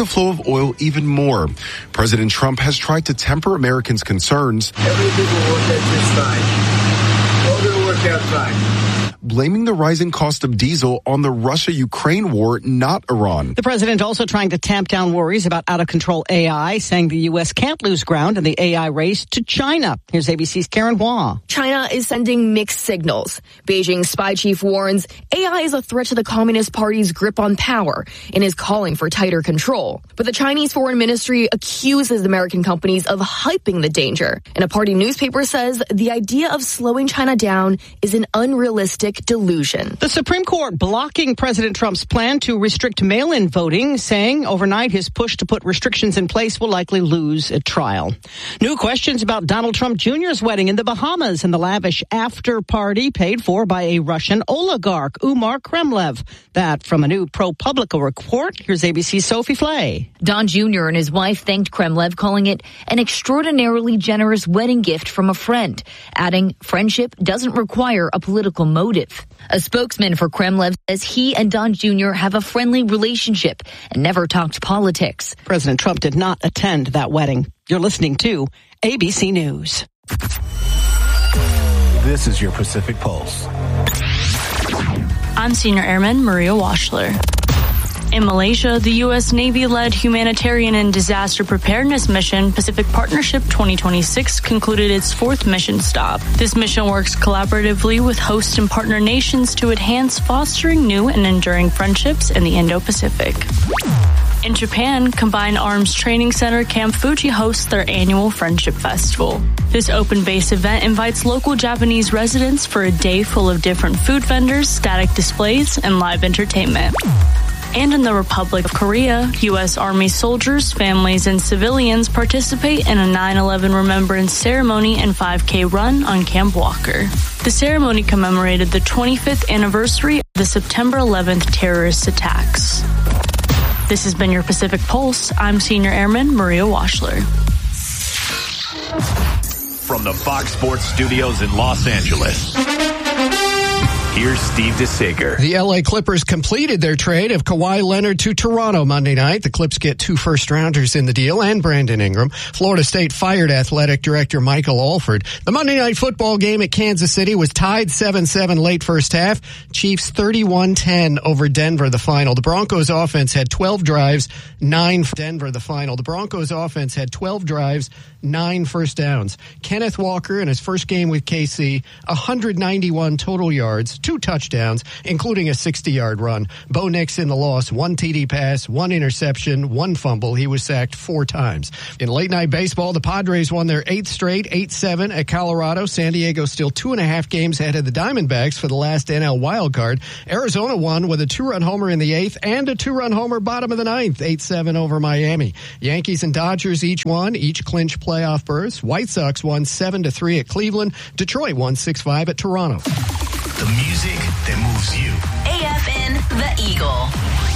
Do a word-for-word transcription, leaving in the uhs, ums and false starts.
the flow of oil even more. President Trump has tried to temper Americans' concerns. Everything will work out just fine. All going to work out fine. Blaming the rising cost of diesel on the Russia-Ukraine war, not Iran. The president also trying to tamp down worries about out-of-control A I, saying the U S can't lose ground in the A I race to China. Here's A B C's Karen Hua. China is sending mixed signals. Beijing's spy chief warns A I is a threat to the Communist Party's grip on power and is calling for tighter control. But the Chinese Foreign Ministry accuses American companies of hyping the danger. And a party newspaper says the idea of slowing China down is an unrealistic delusion. The Supreme Court blocking President Trump's plan to restrict mail-in voting, saying overnight his push to put restrictions in place will likely lose at trial. New questions about Donald Trump Junior's wedding in the Bahamas and the lavish after-party paid for by a Russian oligarch, Umar Kremlev. That from a new ProPublica report. Here's A B C's Sophie Flay. Don Junior and his wife thanked Kremlev, calling it an extraordinarily generous wedding gift from a friend, adding friendship doesn't require a political motive. A spokesman for Kremlev says he and Don Junior have a friendly relationship and never talked politics. President Trump did not attend that wedding. You're listening to A B C News. This is your Pacific Pulse. I'm Senior Airman Maria Washler. In Malaysia, the U S Navy-led humanitarian and disaster preparedness mission Pacific Partnership twenty twenty-six concluded its fourth mission stop. This mission works collaboratively with host and partner nations to enhance fostering new and enduring friendships in the Indo-Pacific. In Japan, Combined Arms Training Center Camp Fuji hosts their annual Friendship Festival. This open-base event invites local Japanese residents for a day full of different food vendors, static displays, and live entertainment. And in the Republic of Korea, U S Army soldiers, families, and civilians participate in a nine eleven remembrance ceremony and five K run on Camp Walker. The ceremony commemorated the twenty-fifth anniversary of the September eleventh terrorist attacks. This has been your Pacific Pulse. I'm Senior Airman Maria Washler. From the Fox Sports Studios in Los Angeles, here's Steve DeSager. The L A Clippers completed their trade of Kawhi Leonard to Toronto Monday night. The Clips get two first-rounders in the deal and Brandon Ingram. Florida State fired athletic director Michael Alford. The Monday Night Football game at Kansas City was tied seven seven late first half. Chiefs thirty-one ten over Denver the final. The Broncos offense had twelve drives, nine Denver the final. The Broncos offense had twelve drives, nine first downs. Kenneth Walker in his first game with K C, one hundred ninety-one total yards, two touchdowns, including a sixty-yard run. Bo Nix in the loss, one T D pass, one interception, one fumble. He was sacked four times. In late-night baseball, the Padres won their eighth straight, eight seven at Colorado. San Diego still two and a half games ahead of the Diamondbacks for the last N L wildcard. Arizona won with a two-run homer in the eighth and a two-run homer bottom of the ninth, eight seven over Miami. Yankees and Dodgers each won, each clinched playoff berths. White Sox won seven to three at Cleveland. Detroit won six five at Toronto. The music that moves you. A F N The Eagle.